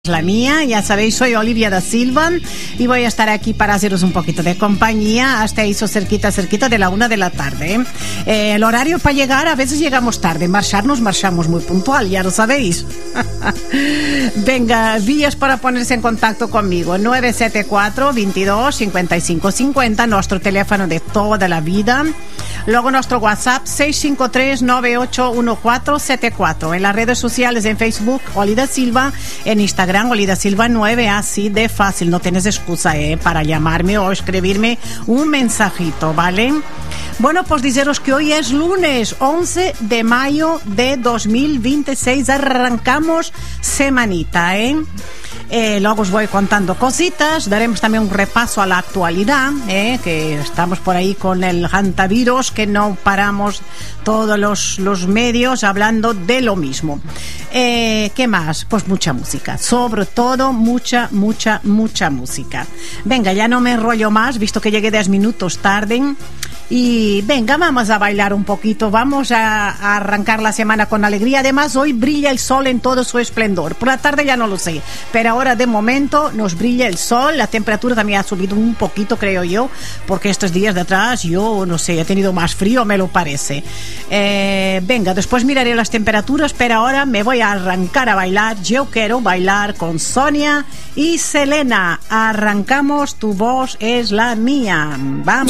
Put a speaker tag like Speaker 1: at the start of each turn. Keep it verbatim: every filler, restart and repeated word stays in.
Speaker 1: La mía, ya sabéis, soy Olivia da Silva y voy a estar aquí para haceros un poquito de compañía hasta eso cerquita, cerquita de la una de la tarde. Eh, el horario para llegar, a veces llegamos tarde, marcharnos, marchamos muy puntual, ya lo sabéis. Venga, vías para ponerse en contacto conmigo, nueve siete cuatro, veintidós, cincuenta y cinco cincuenta, nuestro teléfono de toda la vida. Luego nuestro WhatsApp seis cinco tres, nueve ocho uno cuatro siete cuatro. En las redes sociales, en Facebook, Olida Silva, en Instagram, Olida Silva nueve, así de fácil. No tienes excusa eh, para llamarme o escribirme un mensajito, ¿vale? Bueno, pues deciros que hoy es lunes once de mayo de dos mil veintiséis. Arrancamos semanita, ¿eh? Eh, luego os voy contando cositas, daremos también un repaso a la actualidad, eh, que estamos por ahí con el hantavirus, que no paramos todos los, los medios hablando de lo mismo. Eh, ¿Qué más? Pues mucha música, sobre todo mucha, mucha, mucha música. Venga, ya no me enrollo más, visto que llegué diez minutos tarde. Y venga, vamos a bailar un poquito, vamos a, a arrancar la semana con alegría. Además, hoy brilla el sol en todo su esplendor. Por la tarde ya no lo sé, pero ahora de momento nos brilla el sol. La temperatura también ha subido un poquito, creo yo, porque estos días de atrás yo, no sé, he tenido más frío, me lo parece. Eh, venga, después miraré las temperaturas, pero ahora me voy a arrancar a bailar. Yo quiero bailar con Sonia y Selena. Arrancamos, tu voz es la mía. Vamos.